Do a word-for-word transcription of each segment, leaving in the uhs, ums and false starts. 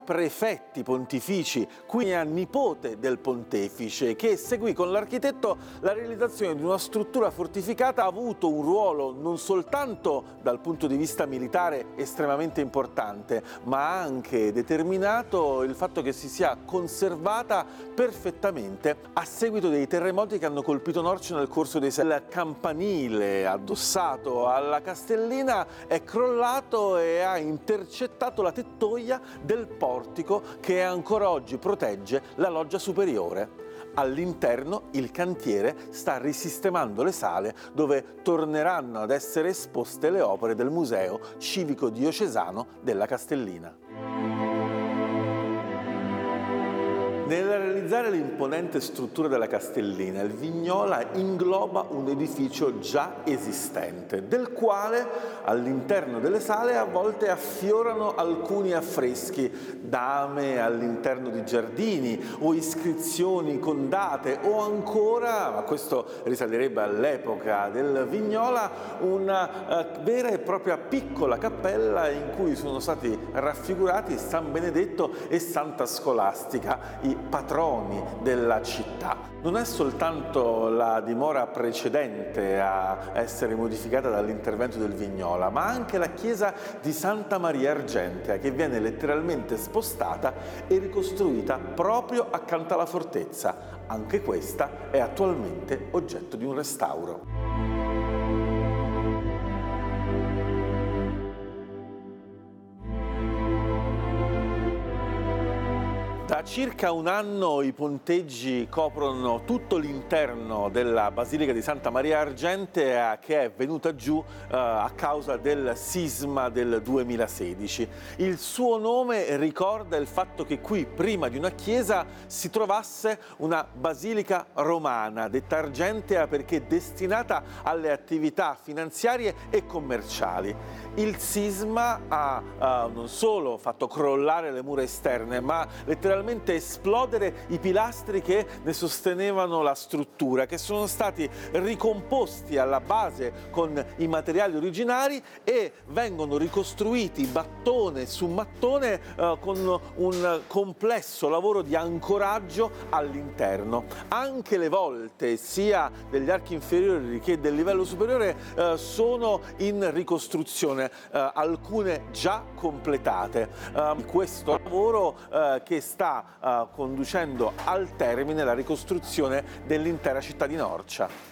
prefetti pontifici, quindi a nipote del pontefice, che seguì con l'architetto la realizzazione di una struttura fortificata. Ha avuto un ruolo non soltanto dal punto di vista militare estremamente importante, ma ha anche determinato il fatto che si sia conservata perfettamente a seguito dei terremoti che hanno colpito Norcia nel corso dei secoli. Il campanile addossato alla Castellina è crollato e ha intercettato la tettoia del portico che ancora oggi protegge la loggia superiore. All'interno il cantiere sta risistemando le sale dove torneranno ad essere esposte le opere del Museo Civico Diocesano della Castellina. Nel realizzare l'imponente struttura della Castellina, il Vignola ingloba un edificio già esistente, del quale all'interno delle sale a volte affiorano alcuni affreschi, dame all'interno di giardini o iscrizioni con date, o ancora, ma questo risalirebbe all'epoca del Vignola, una uh, vera e propria piccola cappella in cui sono stati raffigurati San Benedetto e Santa Scolastica, i patroni della città. Non è soltanto la dimora precedente a essere modificata dall'intervento del Vignola, ma anche la chiesa di Santa Maria Argentea, che viene letteralmente spostata e ricostruita proprio accanto alla fortezza. Anche questa è attualmente oggetto di un restauro. Da circa un anno i ponteggi coprono tutto l'interno della Basilica di Santa Maria Argentea, che è venuta giù eh, a causa del sisma del duemilasedici. Il suo nome ricorda il fatto che qui, prima di una chiesa, si trovasse una basilica romana, detta Argentea perché destinata alle attività finanziarie e commerciali. Il sisma ha uh, non solo fatto crollare le mura esterne, ma letteralmente esplodere i pilastri che ne sostenevano la struttura, che sono stati ricomposti alla base con i materiali originari e vengono ricostruiti mattone su mattone uh, con un complesso lavoro di ancoraggio all'interno. Anche le volte, sia degli archi inferiori che del livello superiore, uh, sono in ricostruzione. Uh, alcune già completate. Uh, questo lavoro uh, che sta uh, conducendo al termine la ricostruzione dell'intera città di Norcia.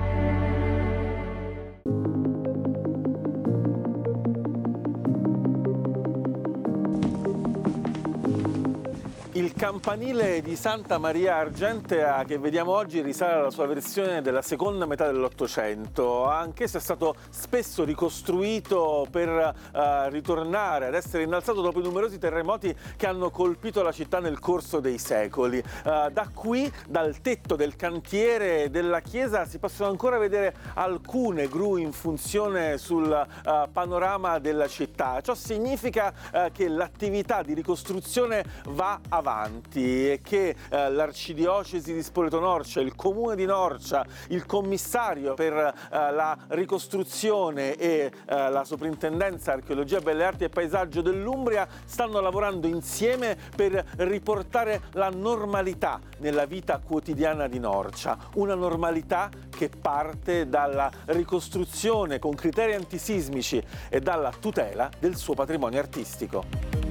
Il campanile di Santa Maria Argentea che vediamo oggi risale alla sua versione della seconda metà dell'Ottocento, anche se è stato spesso ricostruito per uh, ritornare ad essere innalzato dopo i numerosi terremoti che hanno colpito la città nel corso dei secoli. Uh, da qui, dal tetto del cantiere della chiesa, si possono ancora vedere alcune gru in funzione sul uh, panorama della città. Ciò significa uh, che l'attività di ricostruzione va avanti e che eh, l'Arcidiocesi di Spoleto-Norcia, il Comune di Norcia, il commissario per eh, la ricostruzione e eh, la Soprintendenza Archeologia, Belle Arti e Paesaggio dell'Umbria stanno lavorando insieme per riportare la normalità nella vita quotidiana di Norcia, una normalità che parte dalla ricostruzione con criteri antisismici e dalla tutela del suo patrimonio artistico.